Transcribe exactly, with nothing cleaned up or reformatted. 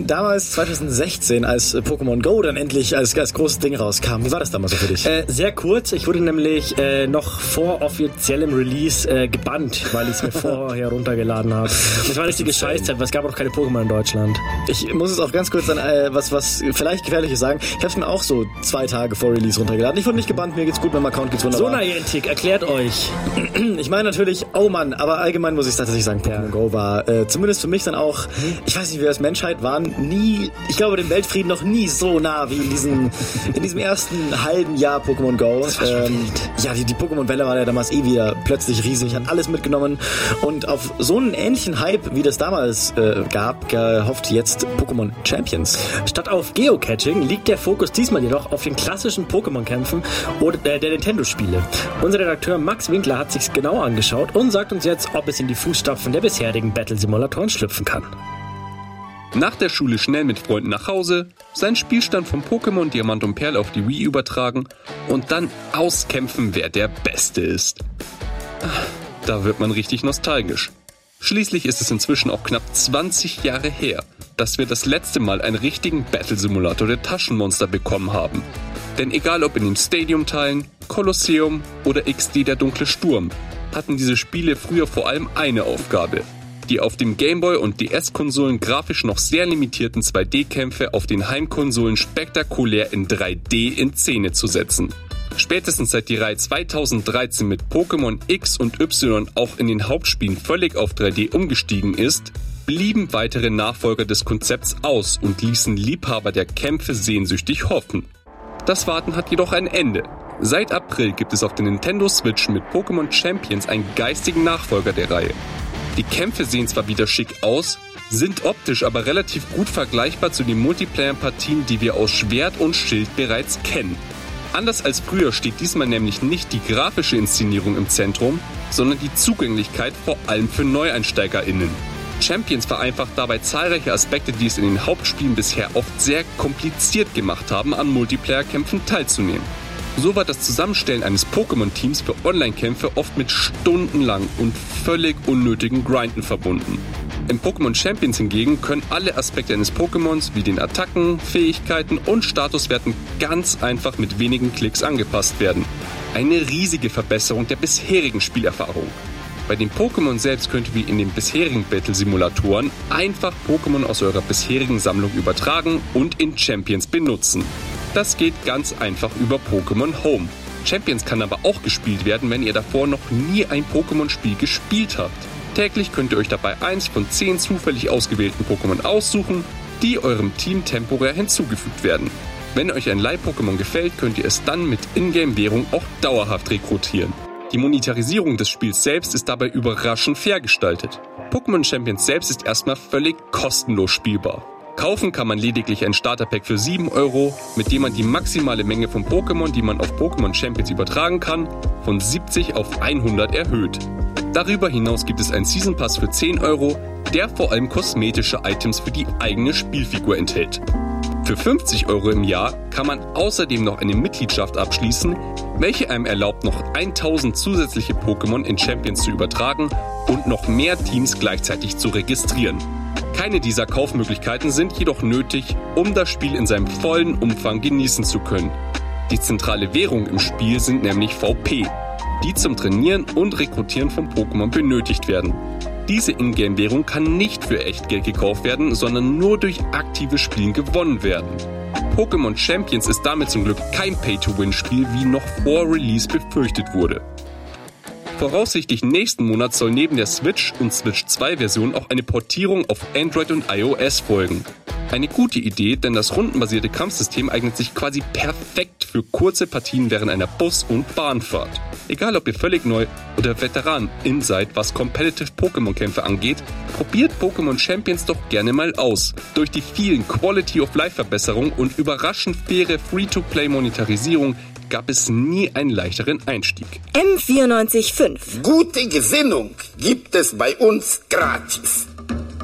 damals zwanzig sechzehn, als Pokémon Go dann endlich als, als großes Ding rauskam. Wie war das damals so für dich? Äh, sehr kurz. Ich wurde nämlich äh, noch vor offiziellem Release äh, gebannt, weil ich es mir vorher runtergeladen habe. Das war richtige Scheißzeit, weil es gab auch keine Pokémon in Deutschland. Ich muss es auch ganz kurz dann äh, was, was vielleicht Gefährliches sagen. Ich habe es mir auch so zwei Tage vor Release runtergeladen. Ich wurde nicht gebannt, mir geht's gut, meinem Account geht's wunderbar. So, Niantic, erklärt euch. Ich meine natürlich, oh Mann, aber allgemein muss ich tatsächlich sagen, Pokémon ja. Go war äh, zumindest für mich dann auch, ich weiß nicht, wir als Menschheit waren nie, ich glaube, dem Weltfrieden noch nie so nah wie in diesem, in diesem ersten halben Jahr Pokémon Go. Das war schon ähm, ja, die, die Pokémon-Welle war ja damals eh wieder plötzlich riesig, hat alles mitgenommen und auf so einen ähnlichen Hype, wie das damals äh, gab, gehofft jetzt Pokémon Champions. Statt auf Geocaching liegt der Fokus diesmal jedoch auf den klassischen Pokémon-Kämpfen oder äh, der Nintendo-Spiele. Unser Redakteur Max Winkler hat sich's genau angeschaut und sagt uns jetzt, ob es in die Fußstapfen der bisherigen Battle-Simulatoren schlüpfen kann. Nach der Schule schnell mit Freunden nach Hause, seinen Spielstand von Pokémon Diamant und Perl auf die Wii übertragen und dann auskämpfen, wer der Beste ist. Da wird man richtig nostalgisch. Schließlich ist es inzwischen auch knapp zwanzig Jahre her, dass wir das letzte Mal einen richtigen Battle-Simulator der Taschenmonster bekommen haben. Denn egal ob in den Stadium-Teilen, Kolosseum oder X D der dunkle Sturm, hatten diese Spiele früher vor allem eine Aufgabe: die auf dem Gameboy und D S-Konsolen grafisch noch sehr limitierten zwei D-Kämpfe auf den Heimkonsolen spektakulär in drei D in Szene zu setzen. Spätestens seit die Reihe zweitausenddreizehn mit Pokémon X und Y auch in den Hauptspielen völlig auf drei D umgestiegen ist, blieben weitere Nachfolger des Konzepts aus und ließen Liebhaber der Kämpfe sehnsüchtig hoffen. Das Warten hat jedoch ein Ende. Seit April gibt es auf der Nintendo Switch mit Pokémon Champions einen geistigen Nachfolger der Reihe. Die Kämpfe sehen zwar wieder schick aus, sind optisch aber relativ gut vergleichbar zu den Multiplayer-Partien, die wir aus Schwert und Schild bereits kennen. Anders als früher steht diesmal nämlich nicht die grafische Inszenierung im Zentrum, sondern die Zugänglichkeit vor allem für NeueinsteigerInnen. Champions vereinfacht dabei zahlreiche Aspekte, die es in den Hauptspielen bisher oft sehr kompliziert gemacht haben, an Multiplayer-Kämpfen teilzunehmen. So war das Zusammenstellen eines Pokémon-Teams für Online-Kämpfe oft mit stundenlang und völlig unnötigen Grinden verbunden. In Pokémon Champions hingegen können alle Aspekte eines Pokémons wie den Attacken, Fähigkeiten und Statuswerten ganz einfach mit wenigen Klicks angepasst werden. Eine riesige Verbesserung der bisherigen Spielerfahrung. Bei den Pokémon selbst könnt ihr wie in den bisherigen Battle-Simulatoren einfach Pokémon aus eurer bisherigen Sammlung übertragen und in Champions benutzen. Das geht ganz einfach über Pokémon Home. Champions kann aber auch gespielt werden, wenn ihr davor noch nie ein Pokémon-Spiel gespielt habt. Täglich könnt ihr euch dabei eins von zehn zufällig ausgewählten Pokémon aussuchen, die eurem Team temporär hinzugefügt werden. Wenn euch ein Leih-Pokémon gefällt, könnt ihr es dann mit Ingame-Währung auch dauerhaft rekrutieren. Die Monetarisierung des Spiels selbst ist dabei überraschend fair gestaltet. Pokémon Champions selbst ist erstmal völlig kostenlos spielbar. Kaufen kann man lediglich ein Starterpack für sieben Euro, mit dem man die maximale Menge von Pokémon, die man auf Pokémon Champions übertragen kann, von siebzig auf hundert erhöht. Darüber hinaus gibt es einen Season Pass für zehn Euro, der vor allem kosmetische Items für die eigene Spielfigur enthält. Für fünfzig Euro im Jahr kann man außerdem noch eine Mitgliedschaft abschließen, welche einem erlaubt, noch tausend zusätzliche Pokémon in Champions zu übertragen und noch mehr Teams gleichzeitig zu registrieren. Keine dieser Kaufmöglichkeiten sind jedoch nötig, um das Spiel in seinem vollen Umfang genießen zu können. Die zentrale Währung im Spiel sind nämlich V P, die zum Trainieren und Rekrutieren von Pokémon benötigt werden. Diese Ingame-Währung kann nicht für Echtgeld gekauft werden, sondern nur durch aktives Spielen gewonnen werden. Pokémon Champions ist damit zum Glück kein Pay-to-Win-Spiel, wie noch vor Release befürchtet wurde. Voraussichtlich nächsten Monat soll neben der Switch und Switch zwei Version auch eine Portierung auf Android und iOS folgen. Eine gute Idee, denn das rundenbasierte Kampfsystem eignet sich quasi perfekt für kurze Partien während einer Bus- und Bahnfahrt. Egal ob ihr völlig neu oder Veteranin seid, was Competitive Pokémon-Kämpfe angeht, probiert Pokémon Champions doch gerne mal aus. Durch die vielen Quality-of-Life-Verbesserungen und überraschend faire Free-to-Play-Monetarisierung gab es nie einen leichteren Einstieg. M vierundneunzig Komma fünf. Gute Gesinnung gibt es bei uns gratis.